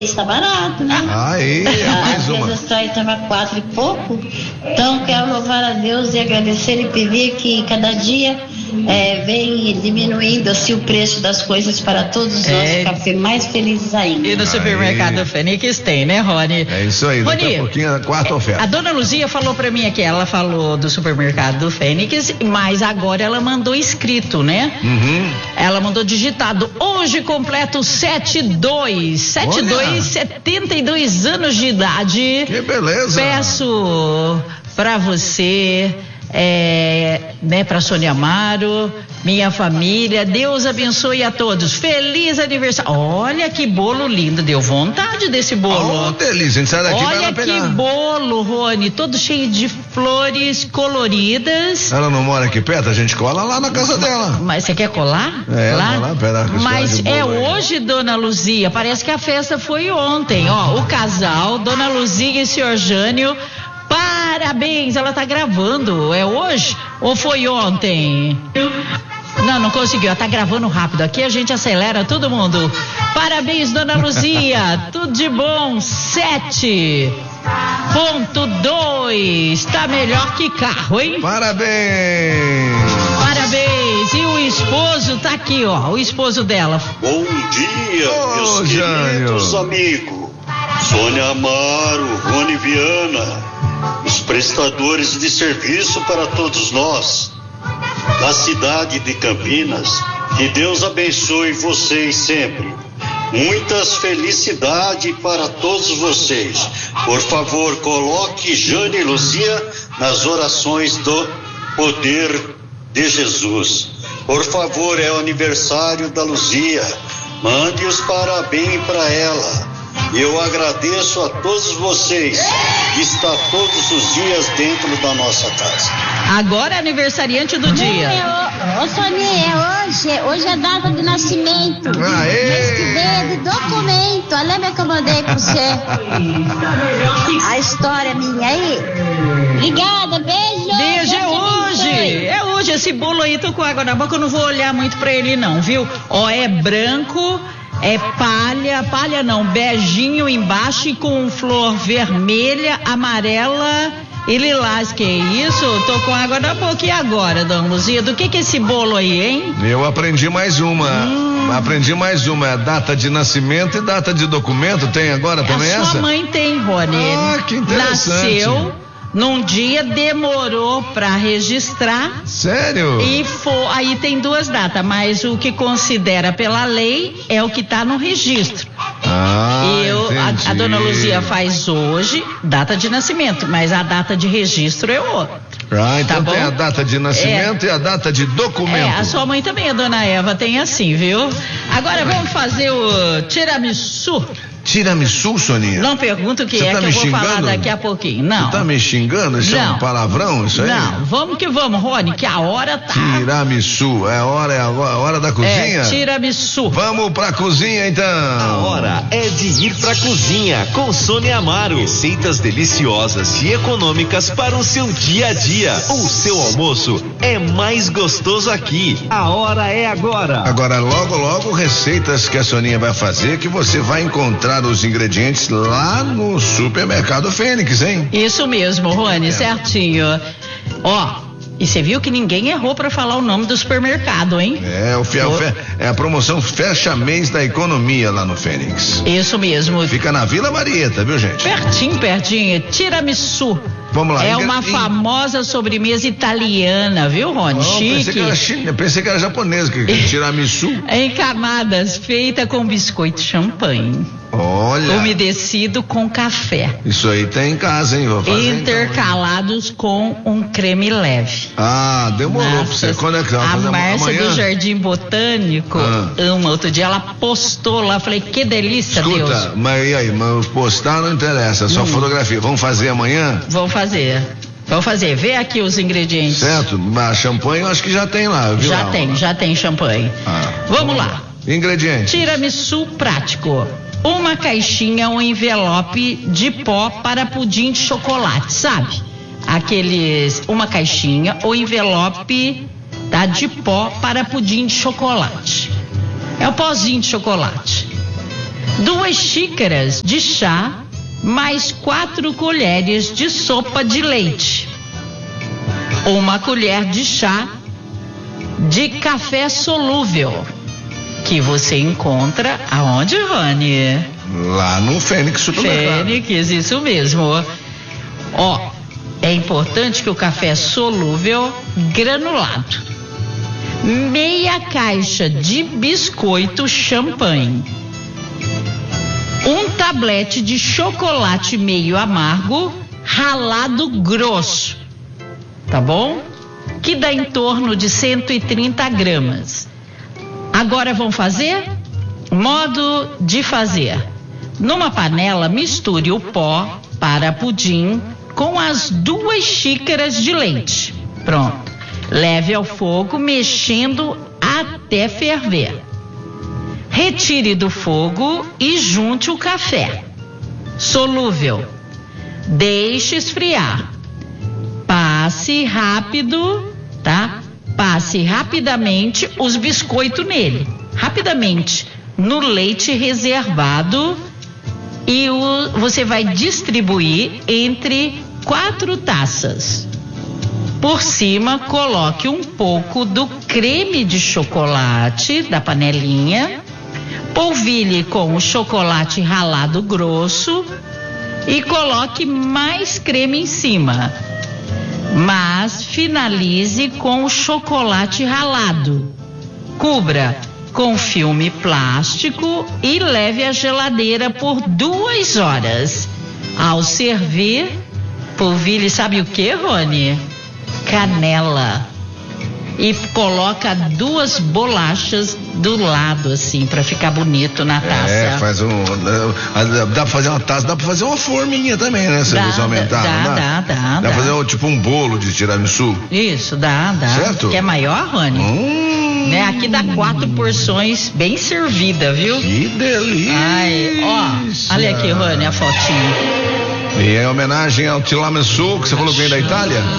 Está barato, né? Aí, mais uma. Às vezes trai estava 4 e pouco. Então, quero louvar a Deus e agradecer e pedir que cada dia vem diminuindo assim o preço das coisas para todos nós ficar mais felizes ainda. E no supermercado Fênix tem, né, Rony? É isso aí, daqui a pouquinho a quarta oferta. A dona Luzia falou pra mim aqui, ela falou do supermercado Fênix, mas agora ela mandou escrito, né? Ela mandou digitado, hoje completo 72, 72 anos de idade. Que beleza! Peço pra você, né, pra Sônia Amaro, minha família, Deus abençoe a todos, feliz aniversário. Olha que bolo lindo, deu vontade desse bolo. Oh, delícia, sai daqui. Olha que bolo, Rony, todo cheio de flores coloridas. Ela não mora aqui perto, a gente cola lá na casa dela. Mas você quer colar? Lá perto. Mas hoje, dona Luzia, parece que a festa foi ontem, ó, o casal, dona Luzia e senhor Jânio, parabéns, ela tá gravando, é hoje ou foi ontem? Não conseguiu, ela tá gravando rápido, aqui a gente acelera todo mundo. Parabéns, dona Luzia, tudo de bom. 7.2, tá melhor que carro, hein? Parabéns. E o esposo tá aqui, ó, o esposo dela. Bom dia, meus queridos amigos. Sônia Amaro, Rony Viana, os prestadores de serviço para todos nós da cidade de Campinas. Que Deus abençoe vocês sempre. Muitas felicidades para todos vocês. Por favor, coloque Jane e Luzia nas orações do poder de Jesus. Por favor, é o aniversário da Luzia. Mande os parabéns para ela. Eu agradeço a todos vocês que estão todos os dias dentro da nossa casa. Agora é aniversariante do dia. Ô Soninha, hoje é data de nascimento. Mês que vem é de documento. Lembra que eu mandei pra você a história minha aí? Obrigada, beijo. Beijo, é hoje. Esse bolo aí, tô com água na boca, eu não vou olhar muito pra ele não, viu? Ó, é branco. É palha não, beijinho embaixo e com flor vermelha, amarela e lilás. Que isso? Tô com água na boca. E agora, dona Luzia, do que é esse bolo aí, hein? Eu aprendi mais uma. É data de nascimento e data de documento. Tem agora também essa? A sua mãe tem, Rony. Que interessante. Nasceu num dia, demorou pra registrar. Sério? E aí tem 2 datas, mas o que considera pela lei é o que tá no registro. A dona Luzia faz hoje data de nascimento, mas a data de registro é outra. Então tem a data de nascimento e a data de documento. A sua mãe também, a dona Eva, tem assim, viu? Agora vamos fazer o tiramisu. Tiramisu, Soninha? Não pergunta o que é que eu vou falar daqui a pouquinho. Não. Você tá me xingando? Isso é um palavrão, isso aí? Não, vamos que vamos, Rony, que a hora tá. Tiramisu, é a hora da cozinha? Tiramisu. Vamos pra cozinha, então. A hora é de ir pra cozinha com Sônia Amaro. Receitas deliciosas e econômicas para o seu dia a dia. O seu almoço é mais gostoso aqui. A hora é agora. Agora, logo, receitas que a Soninha vai fazer, que você vai encontrar os ingredientes lá no supermercado Fênix, hein? Isso mesmo, Rony, certinho. Ó, e você viu que ninguém errou pra falar o nome do supermercado, hein? É a promoção Fecha Mês da Economia lá no Fênix. Isso mesmo. Fica na Vila Marieta, viu, gente? Pertinho. Tiramisu. Vamos lá. É uma famosa sobremesa italiana, viu, Rony? Chique. Pensei que era japonesa, que tiramisu. Em camadas, feita com biscoito champanhe. Olha. Umedecido com café. Isso aí tem em casa, hein? Vou fazer intercalados então, com um creme leve. Demorou pra você. Quando é que vai fazer? A Márcia do Jardim Botânico, outro dia ela postou lá, falei, que delícia, Deus. Escuta, mas e aí? Mas postar não interessa, só fotografia. Vamos fazer amanhã? Vamos fazer. Vê aqui os ingredientes. Certo, mas champanhe eu acho que já tem lá, viu? Já tem champanhe. Vamos lá. Ingredientes. Tiramisu prático. Uma caixinha ou envelope de pó para pudim de chocolate, sabe? Uma caixinha ou envelope de pó para pudim de chocolate. É o pozinho de chocolate. 2 xícaras de chá, mais 4 colheres de sopa de leite. 1 colher de chá de café solúvel, que você encontra aonde, Rony? Lá no Fênix Supermercado. Fênix, isso mesmo. Ó, é importante que o café solúvel granulado. Meia caixa de biscoito champanhe. 1 tablete de chocolate meio amargo, ralado grosso. Tá bom? Que dá em torno de 130 gramas. Agora vamos fazer? Modo de fazer. Numa panela, misture o pó para pudim com as 2 xícaras de leite. Pronto. Leve ao fogo, mexendo até ferver. Retire do fogo e junte o café solúvel. Deixe esfriar. Passe rápido, tá? Passe rapidamente os biscoitos nele. Rapidamente. No leite reservado. E você vai distribuir entre 4 taças. Por cima, coloque um pouco do creme de chocolate da panelinha. Polvilhe com o chocolate ralado grosso e coloque mais creme em cima. Mas finalize com o chocolate ralado. Cubra com filme plástico e leve à geladeira por 2 horas. Ao servir, polvilhe, sabe o que, Rony? Canela. E coloca 2 bolachas do lado, assim, pra ficar bonito na taça. Faz dá pra fazer uma taça, dá pra fazer uma forminha também, né? Se você aumentar, dá. Dá pra fazer tipo um bolo de tiramisu. Isso, dá. Certo? Que é maior, Rony? Né? Aqui dá 4 porções bem servida, viu? Que delícia! Ai, ó, olha aqui, Rony, a fotinha. E é homenagem ao tiramisu que você falou que vem da Itália?